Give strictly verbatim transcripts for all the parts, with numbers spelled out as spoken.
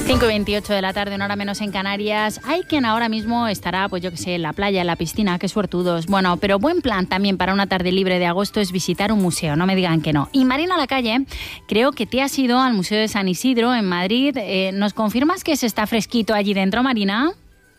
cinco y veintiocho de la tarde, una hora menos en Canarias. Hay quien ahora mismo estará, pues yo que sé, en la playa, en la piscina, qué suertudos. Bueno, pero buen plan también para una tarde libre de agosto es visitar un museo, no me digan que no. Y Marina Lacalle, creo que te has ido al Museo de San Isidro en Madrid. Eh, ¿Nos confirmas que se está fresquito allí dentro, Marina?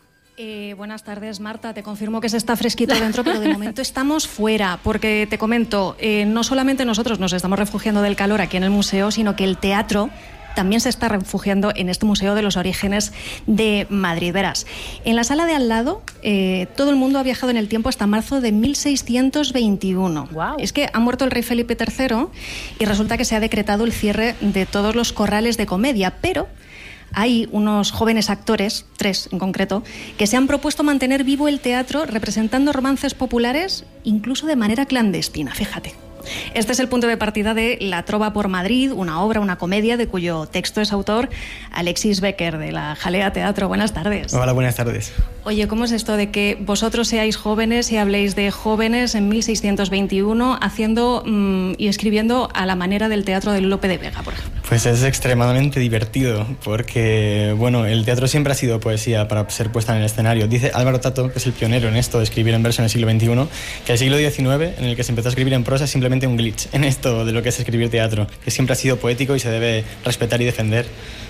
Eh, buenas tardes, Marta. Te confirmo que se está fresquito dentro, pero de momento estamos fuera, porque te comento, eh, no solamente nosotros nos estamos refugiando del calor aquí en el museo, sino que el teatro también se está refugiando en este Museo de los Orígenes de Madrid. Verás, en la sala de al lado, eh, todo el mundo ha viajado en el tiempo hasta marzo de mil seiscientos veintiuno. Wow. Es que ha muerto el rey Felipe tercero y resulta que se ha decretado el cierre de todos los corrales de comedia, pero hay unos jóvenes actores, tres en concreto, que se han propuesto mantener vivo el teatro representando romances populares, incluso de manera clandestina, fíjate. Este es el punto de partida de La Trova por Madrid, una obra, una comedia de cuyo texto es autor Alexis Becker, de la Jalea Teatro. Buenas tardes. Hola, buenas tardes. Oye, ¿cómo es esto de que vosotros seáis jóvenes y habléis de jóvenes en mil seiscientos veintiuno haciendo mmm, y escribiendo a la manera del teatro de Lope de Vega, por ejemplo? Pues es extremadamente divertido porque, bueno, el teatro siempre ha sido poesía para ser puesta en el escenario. Dice Álvaro Tato, que es el pionero en esto de escribir en verso en el siglo veintiuno, que el siglo diecinueve, en el que se empezó a escribir en prosa, es simplemente un glitch en esto de lo que es escribir teatro, que siempre ha sido poético y se debe respetar y defender.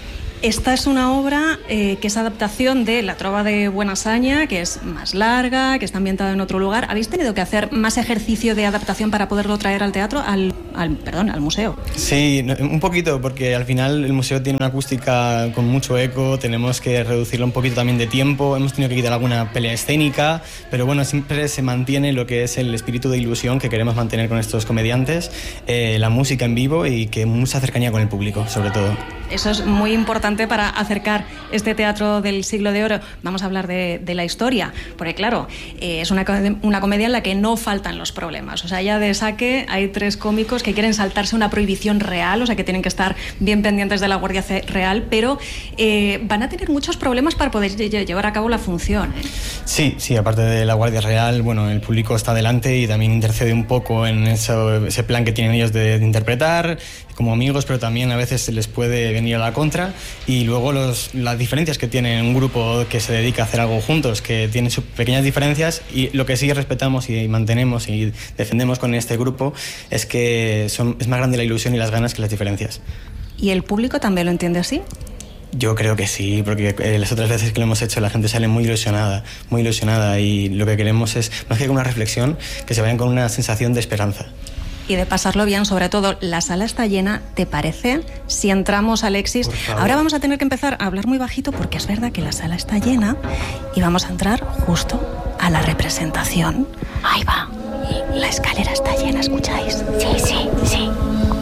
Esta es una obra eh, que es adaptación de La Trova de Buenasaña, que es más larga, que está ambientada en otro lugar. ¿Habéis tenido que hacer más ejercicio de adaptación para poderlo traer al teatro, al, al perdón, al museo? Sí, un poquito, porque al final el museo tiene una acústica con mucho eco, tenemos que reducirlo un poquito también de tiempo, hemos tenido que quitar alguna pelea escénica, pero bueno, siempre se mantiene lo que es el espíritu de ilusión que queremos mantener con estos comediantes, eh, la música en vivo y que mucha cercanía con el público, sobre todo. Eso es muy importante para acercar este teatro del siglo de oro. Vamos a hablar de, de la historia, porque claro, eh, es una, una comedia en la que no faltan los problemas. O sea, ya de saque hay tres cómicos que quieren saltarse una prohibición real, o sea, que tienen que estar bien pendientes de la Guardia Real, pero eh, van a tener muchos problemas para poder llevar a cabo la función, ¿eh? Sí, sí, aparte de la Guardia Real, bueno, el público está delante y también intercede un poco en eso, ese plan que tienen ellos de, de interpretar como amigos, pero también a veces se les puede venir a la contra. Y luego los, las diferencias que tiene un grupo que se dedica a hacer algo juntos, que tiene sus pequeñas diferencias, y lo que sí respetamos y mantenemos y defendemos con este grupo es que son, es más grande la ilusión y las ganas que las diferencias. ¿Y el público también lo entiende así? Yo creo que sí, porque eh, las otras veces que lo hemos hecho la gente sale muy ilusionada, muy ilusionada, y lo que queremos es, más que con una reflexión, que se vayan con una sensación de esperanza. Y de pasarlo bien, sobre todo. La sala está llena, ¿te parece? Si entramos, Alexis. Ahora vamos a tener que empezar a hablar muy bajito porque es verdad que la sala está llena y vamos a entrar justo a la representación. Ahí va. La escalera está llena, ¿escucháis? Sí, sí, sí.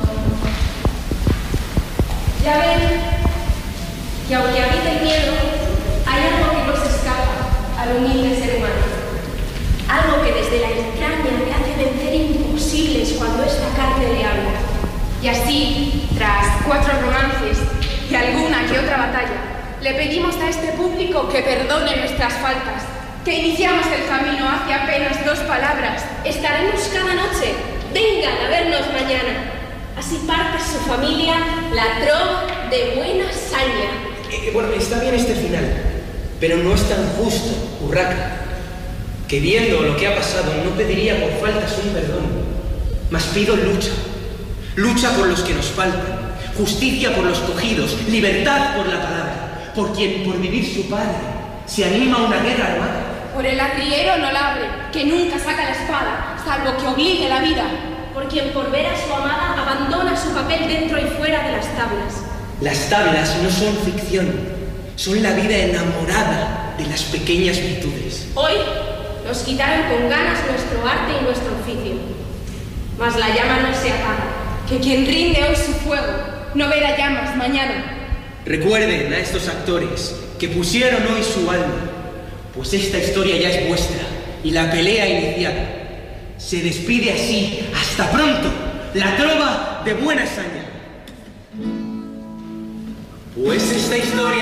Ya ven que aunque habita el miedo, hay algo que no se escapa al humilde ser humano. Algo que desde la entraña le hace vencer imposibles cuando esta carne le habla. Y así, tras cuatro romances y alguna que otra batalla, le pedimos a este público que perdone nuestras faltas, que iniciamos el camino hace apenas dos palabras. Estaremos cada noche, vengan a vernos mañana. Así parte su familia, La Trova de Buenasaña. Eh, bueno, está bien este final, pero no es tan justo, Urraca, que viendo lo que ha pasado no pediría por faltas un perdón, mas pido lucha, lucha por los que nos faltan, justicia por los cogidos, libertad por la palabra, por quien por vivir su padre se anima a una guerra armada. Por el arriero noble, que nunca saca la espada, salvo que obligue la vida, por quien por ver a su amada abandona su papel dentro y fuera de las tablas. Las tablas no son ficción, son la vida enamorada de las pequeñas virtudes. Hoy nos quitaron con ganas nuestro arte y nuestro oficio. Mas la llama no se apaga, que quien rinde hoy su fuego no verá llamas mañana. Recuerden a estos actores que pusieron hoy su alma, pues esta historia ya es vuestra y la pelea iniciada. Se despide así, hasta pronto, La Trova de Buenasaña. Pues esta historia